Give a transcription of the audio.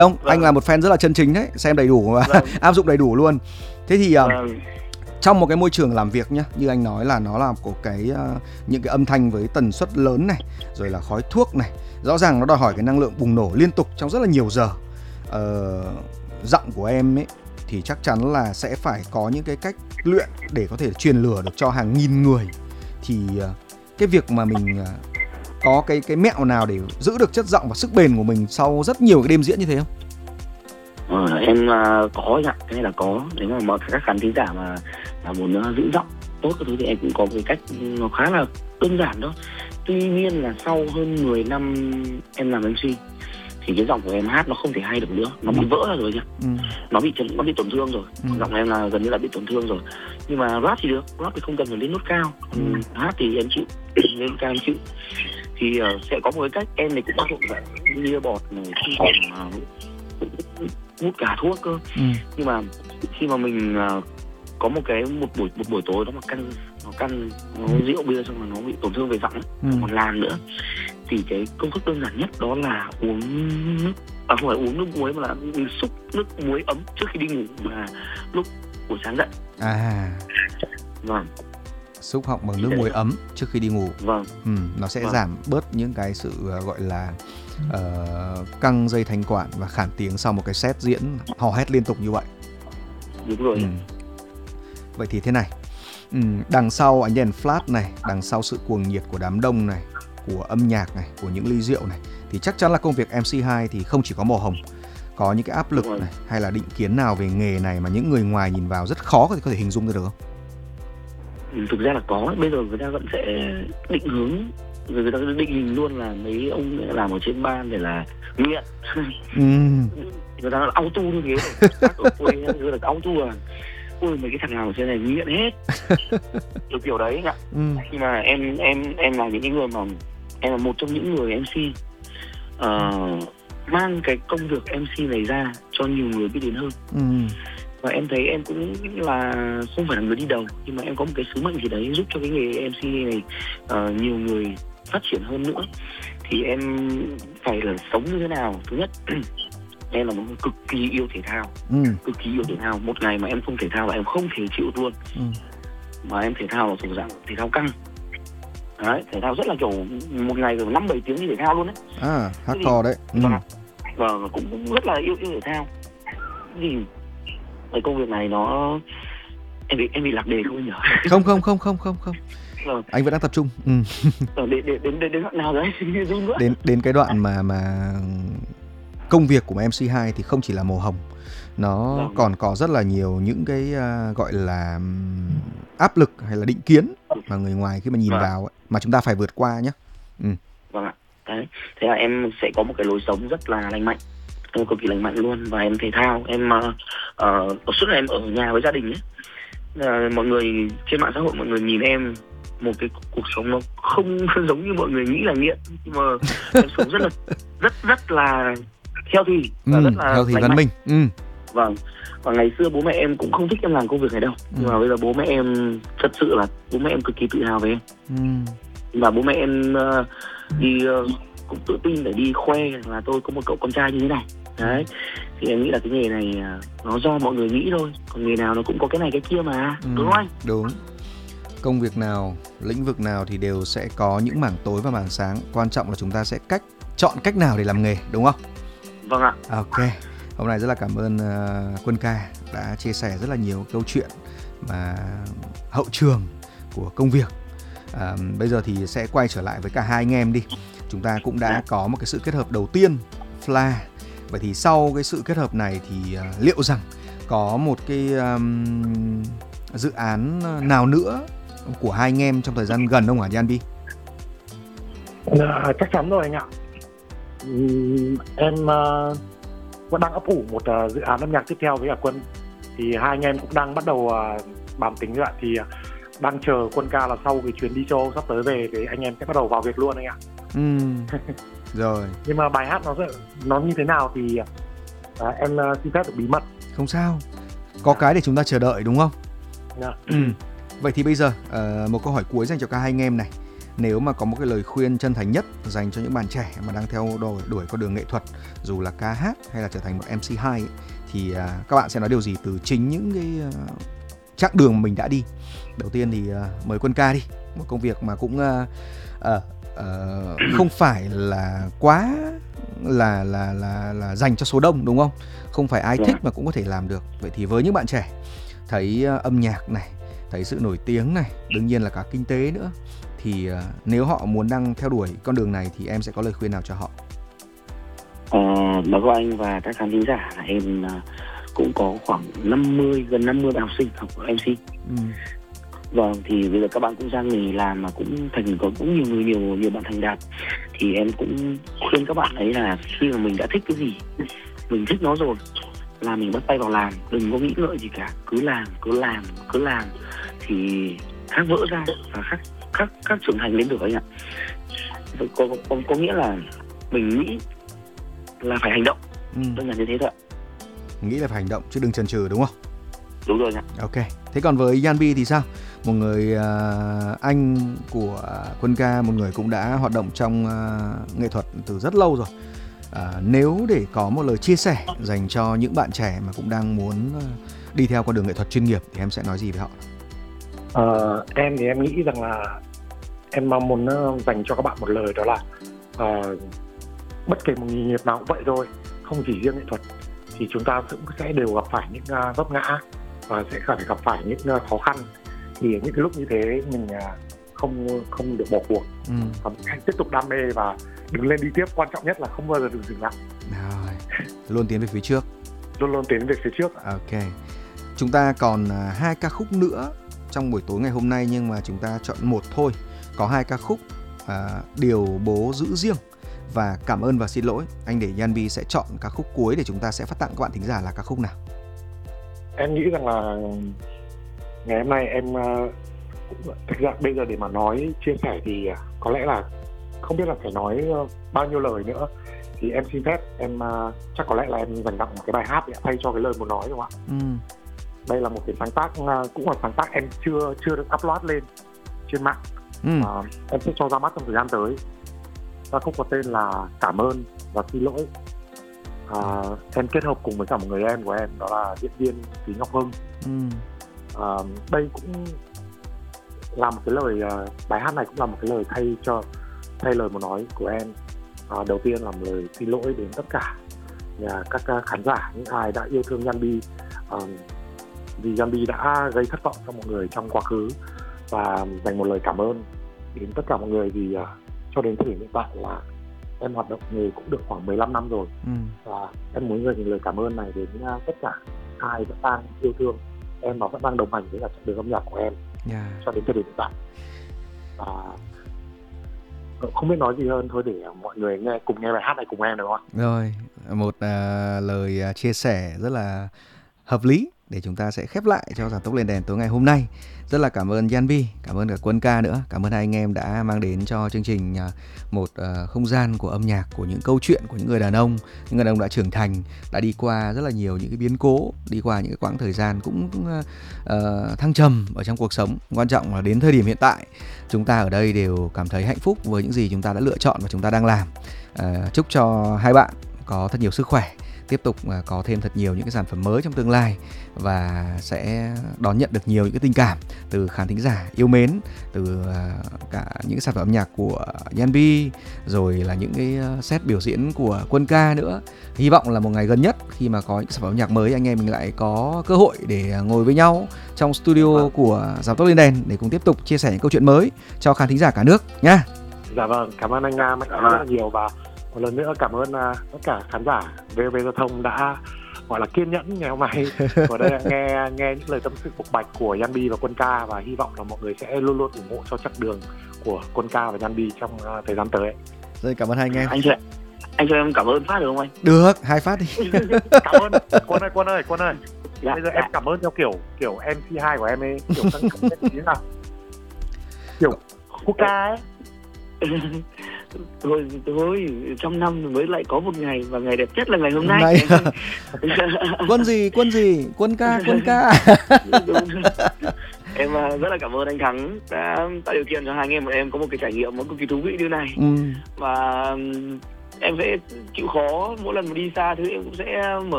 Không, anh là một fan rất là chân chính đấy, xem đầy đủ và áp dụng đầy đủ luôn. Thế thì trong một cái môi trường làm việc nhá, như anh nói là nó là của những cái âm thanh với tần suất lớn này, rồi là khói thuốc này, rõ ràng nó đòi hỏi cái năng lượng bùng nổ liên tục trong rất là nhiều giờ. Giọng của em ấy thì chắc chắn là sẽ phải có những cái cách luyện để có thể truyền lửa được cho hàng nghìn người. Thì cái việc mà mình có cái mẹo nào để giữ được chất giọng và sức bền của mình sau rất nhiều cái đêm diễn như thế không? Em có ạ, cái này là có. Nếu mà mọi các khán thính giả mà muốn giữ giọng tốt cái thứ thì em cũng có cái cách nó khá là đơn giản đó. Tuy nhiên là sau hơn 10 năm em làm MC thì cái giọng của em hát nó không thể hay được nữa, nó bị vỡ ra rồi nhá. Nó bị tổn thương rồi. Giọng em là gần như là bị tổn thương rồi. Nhưng mà rap thì được, rap thì không cần phải lên nốt cao. Hát thì em chịu, lên cao em chịu. Thì sẽ có một cái cách em này cũng áp dụng vậy, lia bọt này, khi mà hút cả thuốc cơ. Nhưng mà khi mà mình có một buổi tối đó mà căn rượu bia xong rồi nó bị tổn thương về giọng còn làm nữa, thì cái công thức đơn giản nhất đó là uống nước, không phải uống nước muối mà là xúc nước muối ấm trước khi đi ngủ mà lúc buổi sáng dậy. Vâng. Xúc họng bằng nước muối ấm trước khi đi ngủ. Vâng. Nó sẽ giảm bớt những cái sự gọi là căng dây thanh quản và khản tiếng sau một cái set diễn hò hét liên tục như vậy. Đúng rồi. Vậy thì thế này, đằng sau ánh đèn flash này, đằng sau sự cuồng nhiệt của đám đông này, của âm nhạc này, của những ly rượu này, thì chắc chắn là công việc MC2 thì không chỉ có màu hồng, có những cái áp lực này hay là định kiến nào về nghề này mà những người ngoài nhìn vào rất khó có thể hình dung ra được không? Thực ra là có, bây giờ người ta vẫn sẽ định hướng, người ta định hình luôn là mấy ông làm ở trên ban để là nghiện. Người ta auto như thế rồi, ở quê người ta auto à. Ôi mấy cái thằng nào ở trên này nghiện hết. kiểu đấy ạ. Nhưng mà em là những người mà em là một trong những người MC mang cái công việc MC này ra cho nhiều người biết đến hơn. Và em thấy em cũng là không phải là người đi đầu, nhưng mà em có một cái sứ mệnh gì đấy giúp cho cái nghề MC này nhiều người phát triển hơn nữa. Thì em phải là sống như thế nào? Thứ nhất, em là một người cực kỳ yêu thể thao, cực kỳ yêu thể thao. Một ngày mà em không thể thao là em không thể chịu luôn. Mà em thể thao là thuộc dạng thể thao căng. Đấy, thể thao rất là kiểu một ngày rồi 5-7 tiếng đi thể thao luôn đấy. Hardcore đấy. Và cũng rất là yêu thể thao. Thì cái công việc này nó em bị lạc đề không nhỉ? Không. Anh vẫn đang tập trung. Đến đoạn nào đấy? Đến cái đoạn mà công việc của MC2 thì không chỉ là màu hồng, nó còn có rất là nhiều những cái gọi là áp lực hay là định kiến mà người ngoài khi mà nhìn vào ấy, mà chúng ta phải vượt qua nhé. Vâng ạ. Đấy. Thế là em sẽ có một cái lối sống rất là lành mạnh, em cực kỳ lành mạnh luôn. Và em thể thao, em suốt ngày em ở nhà với gia đình ấy. Mọi người trên mạng xã hội mọi người nhìn em một cái cuộc sống nó không giống như mọi người nghĩ là nghiện, nhưng mà em sống rất là healthy và rất là healthy văn minh. Vâng. Và ngày xưa bố mẹ em cũng không thích em làm công việc này đâu, nhưng mà bây giờ bố mẹ em thật sự là bố mẹ em cực kỳ tự hào về em. Và bố mẹ em đi cũng tự tin để đi khoe là tôi có một cậu con trai như thế này. Đấy. Thì em nghĩ là cái nghề này nó do mọi người nghĩ thôi, còn nghề nào nó cũng có cái này cái kia mà. Đúng không anh? Đúng. Công việc nào, lĩnh vực nào thì đều sẽ có những mảng tối và mảng sáng. Quan trọng là chúng ta sẽ chọn cách nào để làm nghề, đúng không? Vâng ạ. Ok. Hôm nay rất là cảm ơn Quân Ca đã chia sẻ rất là nhiều câu chuyện mà hậu trường của công việc. Bây giờ thì sẽ quay trở lại với cả hai anh em đi. Chúng ta cũng đã có một cái sự kết hợp đầu tiên, Fla. Vậy thì sau cái sự kết hợp này thì liệu rằng có một cái dự án nào nữa của hai anh em trong thời gian gần không hả Yanbi? Chắc chắn rồi anh ạ. Em vẫn đang ấp ủ một dự án âm nhạc tiếp theo với cả Quân. Thì hai anh em cũng đang bắt đầu bàn tính lại. Thì đang chờ Quân Ca là sau cái chuyến đi châu Âu sắp tới về thì anh em sẽ bắt đầu vào việc luôn anh ạ. Rồi. Nhưng mà bài hát nó như thế nào thì em xin phép được bí mật. Không sao. Có cái để chúng ta chờ đợi đúng không? Vậy thì bây giờ một câu hỏi cuối dành cho cả hai anh em này. nếu mà có một cái lời khuyên chân thành nhất dành cho những bạn trẻ mà đang theo đuổi con đường nghệ thuật, dù là ca hát hay là trở thành một MC hay, thì các bạn sẽ nói điều gì từ chính những cái chặng đường mà mình đã đi? Đầu tiên thì mời Quân ca đi, một công việc mà cũng không phải là quá là dành cho số đông, đúng không? Không phải ai thích mà cũng có thể làm được. Vậy thì với những bạn trẻ thấy âm nhạc này, thấy sự nổi tiếng này, đương nhiên là cả kinh tế nữa, thì nếu họ muốn đang theo đuổi con đường này thì em sẽ có lời khuyên nào cho họ? Báo cáo anh và các khán thính giả, em cũng có khoảng gần 50 bạn học sinh học MC. Vâng, thì bây giờ các bạn cũng ra nghề làm mà cũng cũng nhiều bạn thành đạt, thì em cũng khuyên các bạn ấy là khi mà mình đã thích cái gì, mình thích nó rồi là mình bắt tay vào làm, đừng có nghĩ ngợi gì cả, cứ làm thì khác vỡ ra và khác trưởng thành lên được anh ạ. Có nghĩa là mình nghĩ là phải hành động, đơn giản như thế thôi ạ. Nghĩ là phải hành động chứ đừng chần chừ, đúng không? Đúng rồi ạ. Ok, thế còn với Yanbi thì sao? Một người anh của Quân ca, một người cũng đã hoạt động trong nghệ thuật từ rất lâu rồi. Nếu để có một lời chia sẻ dành cho những bạn trẻ mà cũng đang muốn đi theo con đường nghệ thuật chuyên nghiệp thì em sẽ nói gì với họ? Em thì em nghĩ rằng là em mong muốn dành cho các bạn một lời, đó là bất kể một nghề nghiệp nào cũng vậy thôi, không chỉ riêng nghệ thuật, thì chúng ta cũng sẽ đều gặp phải những vấp ngã và sẽ phải gặp phải những khó khăn. Thì những cái lúc như thế mình không được bỏ cuộc, và mình hãy tiếp tục đam mê và đứng lên đi tiếp. Quan trọng nhất là không bao giờ được dừng lại. Luôn tiến về phía trước. Luôn tiến về phía trước. Ok. Chúng ta còn 2 ca khúc nữa trong buổi tối ngày hôm nay, nhưng mà chúng ta chọn một thôi. Có 2 ca khúc, Điều bố giữ riêng và Cảm ơn và xin lỗi. Anh để Yanbi sẽ chọn ca khúc cuối để chúng ta sẽ phát tặng các bạn thính giả là ca khúc nào? Em nghĩ rằng là ngày hôm nay em thực ra bây giờ để mà nói chia sẻ thì có lẽ là không biết là phải nói bao nhiêu lời nữa, thì em xin phép em chắc có lẽ là em dành tặng một cái bài hát để thay cho cái lời muốn nói, đúng không ạ? Đây là một cái sáng tác, cũng là sáng tác em chưa được upload lên trên mạng. Em sẽ cho ra mắt trong thời gian tới. Ca khúc có tên là Cảm ơn và xin lỗi. Em kết hợp cùng với cả một người em của em, đó là diễn viên Tí Ngọc Hưng. Đây cũng là một cái lời, bài hát này cũng là một cái lời thay lời muốn nói của em. Đầu tiên là một lời xin lỗi đến tất cả các khán giả, những ai đã yêu thương Yanbi, vì Yanbi đã gây thất vọng cho mọi người trong quá khứ, và dành một lời cảm ơn đến tất cả mọi người vì cho đến thời điểm hiện tại là em hoạt động nghề cũng được khoảng 15 năm rồi. Và em muốn dành lời cảm ơn này đến tất cả ai vẫn đang yêu thương em và vẫn đang đồng hành với cả chặng đường âm nhạc của em cho đến thời điểm hiện tại. Không biết nói gì hơn, thôi để mọi người cùng nghe bài hát này cùng em được không ạ? Rồi, một lời chia sẻ rất là hợp lý để chúng ta sẽ khép lại cho Giảm Tốc Lên Đèn tối ngày hôm nay. Rất là cảm ơn Yanbi, cảm ơn cả Quân ca nữa. Cảm ơn hai anh em đã mang đến cho chương trình một không gian của âm nhạc, của những câu chuyện của những người đàn ông. Những người đàn ông đã trưởng thành, đã đi qua rất là nhiều những cái biến cố, đi qua những cái quãng thời gian cũng thăng trầm ở trong cuộc sống. Quan trọng là đến thời điểm hiện tại, chúng ta ở đây đều cảm thấy hạnh phúc với những gì chúng ta đã lựa chọn và chúng ta đang làm. Chúc cho hai bạn có thật nhiều sức khỏe, tiếp tục có thêm thật nhiều những cái sản phẩm mới trong tương lai và sẽ đón nhận được nhiều những cái tình cảm từ khán thính giả yêu mến, từ cả những cái sản phẩm âm nhạc của Yanbi, rồi là những cái set biểu diễn của Quân ca nữa. Hy vọng là một ngày gần nhất khi mà có những sản phẩm âm nhạc mới, anh em mình lại có cơ hội để ngồi với nhau trong studio của Giảm Tốc Lên Đèn để cùng tiếp tục chia sẻ những câu chuyện mới cho khán thính giả cả nước nha. Dạ vâng, cảm ơn anh Mạnh rất là nhiều, và một lần nữa cảm ơn tất cả khán giả VOV Giao thông đã gọi là kiên nhẫn ngày hôm nay ở đây nghe những lời tâm sự bộc bạch của Yanbi và Quân ca, và hy vọng là mọi người sẽ luôn luôn ủng hộ cho chặng đường của Quân ca và Yanbi trong thời gian tới. Rồi, cảm ơn hai anh em. Anh cho em cảm ơn phát được không anh? Được, hai phát đi. Cảm ơn Quân ơi. Dạ, bây giờ em cảm ơn theo kiểu MC2 của em ấy, kiểu như nào? Kiểu Quốc ca ấy. Thôi trong năm mới lại có một ngày, và ngày đẹp nhất là ngày hôm nay. Quân gì? Quân ca. Em rất là cảm ơn anh Thắng đã tạo điều kiện cho hai anh em bọn em có một cái trải nghiệm nó cực kỳ thú vị như này. Và em sẽ chịu khó mỗi lần mà đi xa thì em cũng sẽ mở